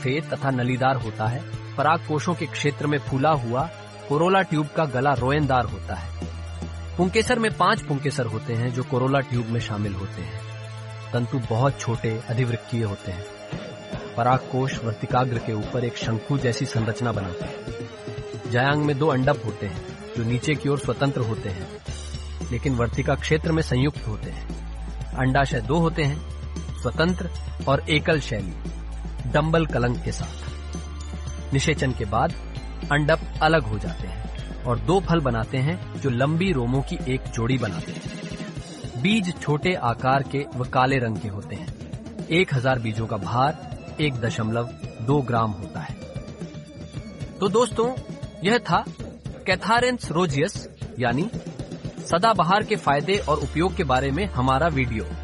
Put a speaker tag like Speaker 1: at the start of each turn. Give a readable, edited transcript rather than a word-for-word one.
Speaker 1: सफेद तथा नलीदार होता है। पराग कोशों के क्षेत्र में फूला हुआ कोरोला ट्यूब का गला रोएनदार होता है। पुंकेसर में 5 पुंकेसर होते हैं जो कोरोला ट्यूब में शामिल होते हैं। तंतु बहुत छोटे अधिवृक्कीय होते हैं। परागकोश वर्तिकाग्र के ऊपर एक शंकु जैसी संरचना बनाते हैं। जायांग में 2 अंडप होते हैं जो नीचे की ओर स्वतंत्र होते हैं लेकिन वर्तिका क्षेत्र में संयुक्त होते हैं। अंडाशय 2 होते हैं, स्वतंत्र और एकल शैली डंबल कलंक के साथ। निषेचन के बाद अंडप अलग हो जाते हैं और 2 फल बनाते हैं जो लंबी रोमों की एक जोड़ी बनाते हैं। बीज छोटे आकार के व काले रंग के होते हैं। 1000 बीजों का भार 1.2 ग्राम होता है। तो दोस्तों, यह था कैथारेंस रोजियस यानी सदाबहार के फायदे और उपयोग के बारे में हमारा वीडियो।